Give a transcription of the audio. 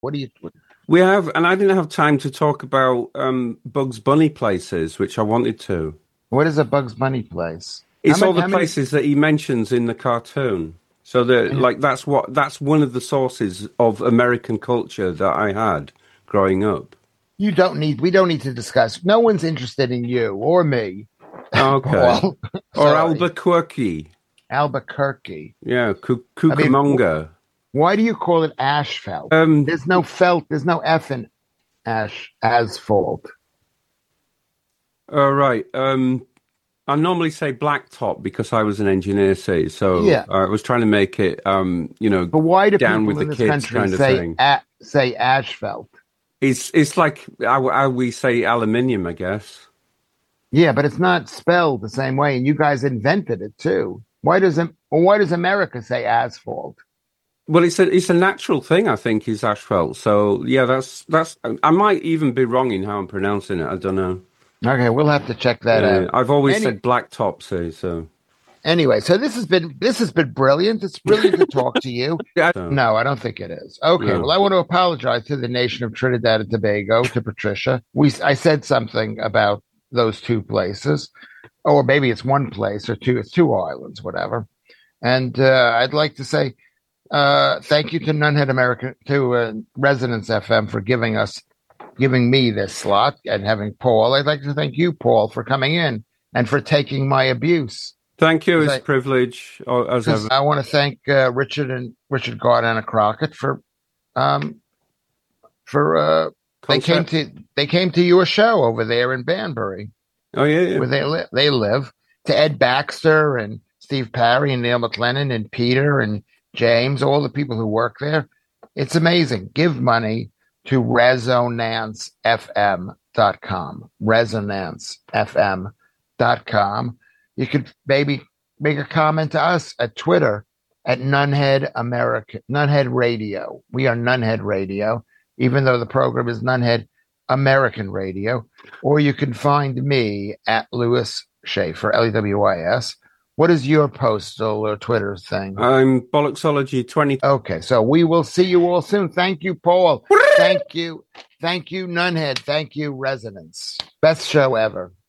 What do you? We have, and I didn't have time to talk about Bugs Bunny places, which I wanted to. What is a Bugs Bunny place? How It's all many? the How many? places that he mentions in the cartoon. So that, And like, that's one of the sources of American culture that I had growing up. you don't need. We don't need to discuss. No one's interested in you or me, Okay. Paul. Or Sorry, Albuquerque. Albuquerque. Yeah, I mean, Cucamonga. why do you call it asphalt? Um, There's no felt. There's no F in asphalt. all right. I normally say blacktop because I was an engineer, see, so Yeah, I was trying to make it, but why do down with people the in this kids country kind of say thing. say asphalt? It's like how we say aluminium, I guess. Yeah, but it's not spelled the same way, and you guys invented it too. Why does America say asphalt? Well, it's a natural thing, I think, is asphalt. So yeah, that's. I might even be wrong in how I'm pronouncing it. I don't know. Okay, we'll have to check that Yeah, out. I've always Any said blacktop, see, so anyway, so this has been brilliant. It's brilliant to talk to you. yeah. So, No, I don't think it is. Okay, well, no. I want to apologize to the nation of Trinidad and Tobago, to Patricia. I said something about those two places, or maybe it's one place or two. It's two islands, whatever. And I'd like to say thank you to Nunhead America, to Resonance FM for giving me this slot and having Paul. I'd like to thank you, Paul, for coming in and for taking my abuse. Thank you. It's a Because privilege as ever. I want to thank Richard Gardana Crockett um, for Concept. they came to your show over there in Banbury, Oh yeah, yeah. where they live. To Ed Baxter and Steve Parry and Neil McLennan and Peter and James, all the people who work there. It's amazing. Give money to resonancefm.com. Resonancefm.com. You could maybe make a comment to us at Twitter at Nunhead America, Nunhead Radio. We are Nunhead Radio, even though the program is Nunhead American Radio. Or you can find me at Lewis Schaefer, Lewischaefer. What is your postal or Twitter thing? I'm Bollocksology 20. Okay, so we will see you all soon. Thank you, Paul. Thank you. Thank you, Nunhead. Thank you, Resonance. Best show ever.